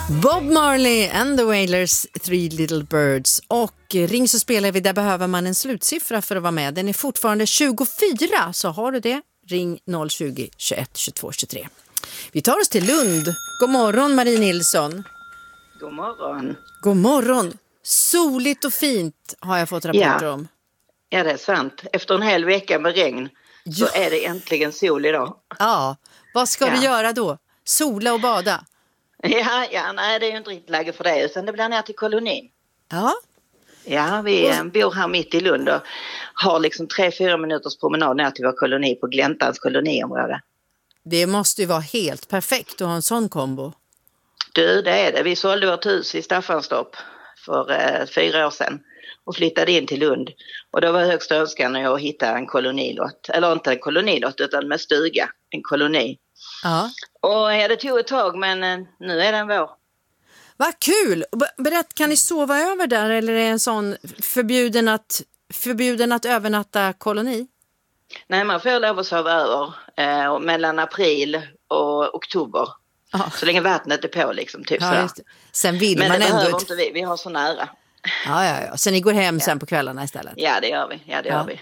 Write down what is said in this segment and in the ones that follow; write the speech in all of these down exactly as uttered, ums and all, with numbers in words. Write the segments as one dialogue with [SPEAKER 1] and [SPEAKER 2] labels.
[SPEAKER 1] Bob Marley and the Wailers, Three Little Birds. Och ring så spelar vi, där behöver man en slutsiffra för att vara med. Den är fortfarande tjugofyra, så har du det, ring noll tjugo, tjugoett, tjugotvå, tjugotre. Vi tar oss till Lund. God morgon Marie Nilsson.
[SPEAKER 2] God morgon.
[SPEAKER 1] God morgon. Soligt och fint har jag fått rapporter
[SPEAKER 2] ja.
[SPEAKER 1] om.
[SPEAKER 2] Ja, det är sant. Efter en hel vecka med regn så ja. är det äntligen sol idag.
[SPEAKER 1] Ja, vad ska ja. du göra då? Sola och bada?
[SPEAKER 2] Ja, ja, nej det är ju inte riktigt läge för det, utan det blir ner till kolonin.
[SPEAKER 1] Ja.
[SPEAKER 2] Ja, vi och... bor här mitt i Lund och har liksom tre, fyra minuters promenad ner till vår koloni på Gläntans koloniområde.
[SPEAKER 1] Det måste ju vara helt perfekt att ha en sån kombo.
[SPEAKER 2] Du, det är det. Vi sålde vårt hus i Staffanstorp för eh, fyra år sedan och flyttade in till Lund. Och då var högsta önskan att hitta en kolonilott. Eller inte en kolonilott utan med stuga, en koloni.
[SPEAKER 1] Ja.
[SPEAKER 2] Och ja, det tog ett tag, men eh, nu är den vår.
[SPEAKER 1] Vad kul! Berätt, kan ni sova över där eller är det en sån förbjuden att, förbjuden att övernatta koloni?
[SPEAKER 2] Nej, man får lov att sova över eh, mellan april och oktober. Aha. Så länge vattnet är på liksom. Typ
[SPEAKER 1] ja, sen vill
[SPEAKER 2] men
[SPEAKER 1] man
[SPEAKER 2] det
[SPEAKER 1] ändå
[SPEAKER 2] behöver
[SPEAKER 1] ett...
[SPEAKER 2] inte vi, vi har så nära.
[SPEAKER 1] Ja, ja, ja. Så ni går hem
[SPEAKER 2] ja.
[SPEAKER 1] sen på kvällarna istället?
[SPEAKER 2] Ja, det gör vi. Ja, det
[SPEAKER 1] ja.
[SPEAKER 2] gör vi.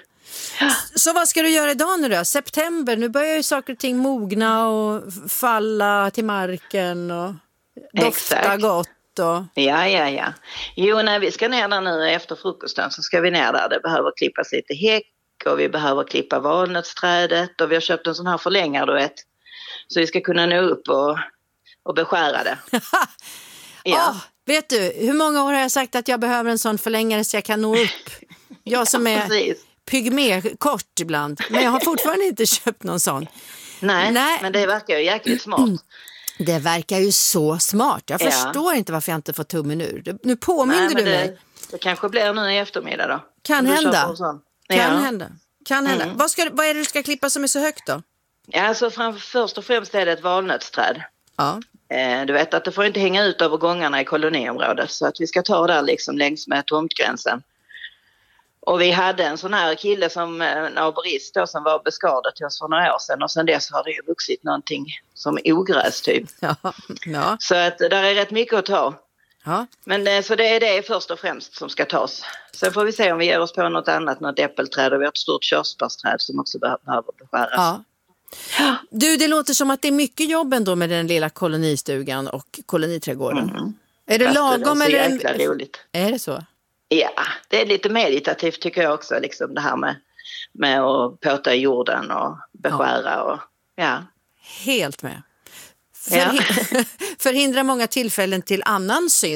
[SPEAKER 1] Så vad ska du göra idag nu då? September, nu börjar ju saker och ting mogna och falla till marken och dofta
[SPEAKER 2] Exakt.
[SPEAKER 1] gott. Och...
[SPEAKER 2] Ja, ja, ja. Jo, när vi ska ner där nu efter frukosten så ska vi ner där. Det behöver klippas lite häck och vi behöver klippa valnötsträdet och vi har köpt en sån här förlängare, du vet. Så vi ska kunna nå upp och, och beskära det.
[SPEAKER 1] ja. oh, vet du, hur många år har jag sagt att jag behöver en sån förlängare så jag kan nå upp? Jag som är ja, pygmé kort ibland, men jag har fortfarande inte köpt någon sån.
[SPEAKER 2] Nej, Nej. men det verkar ju jäkligt smart.
[SPEAKER 1] Det verkar ju så smart. Jag ja. förstår inte varför jag inte får tummen ur. Nu påminner Nej, du
[SPEAKER 2] det,
[SPEAKER 1] mig.
[SPEAKER 2] Det kanske blir nu i eftermiddag då.
[SPEAKER 1] Kan hända.
[SPEAKER 2] Kan
[SPEAKER 1] ja. hända. Kan hända. Mm. Vad, ska, vad är det du ska klippa som är så högt då?
[SPEAKER 2] Ja, alltså framför, först och främst är det ett valnötsträd.
[SPEAKER 1] Ja.
[SPEAKER 2] Eh, du vet att det får inte hänga ut över gångarna i koloniområdet. Så att vi ska ta där liksom längs med tomtgränsen. Och vi hade en sån här kille som en arborist då, som var beskadad till oss för några år sedan. Och sen dess har det ju vuxit någonting som ogräs typ.
[SPEAKER 1] Ja. Ja.
[SPEAKER 2] Så att där är rätt mycket att ta.
[SPEAKER 1] Ja.
[SPEAKER 2] Men så det är det först och främst som ska tas. Sen får vi se om vi ger oss på något annat, något äppelträd och vi har ett stort körsbärsträd som också behöver beskäras.
[SPEAKER 1] Ja. Du, det låter som att det är mycket jobb ändå med den lilla kolonistugan och koloniträdgården. Mm. Är det
[SPEAKER 2] Fast
[SPEAKER 1] lagom
[SPEAKER 2] det är
[SPEAKER 1] eller?
[SPEAKER 2] Så jäkla roligt.
[SPEAKER 1] Är det så?
[SPEAKER 2] Ja, det är lite meditativt tycker jag också, liksom det här med, med att påta i jorden och beskära ja. och ja.
[SPEAKER 1] Helt med. Förhi- ja. Förhindra många tillfällen till annan syn.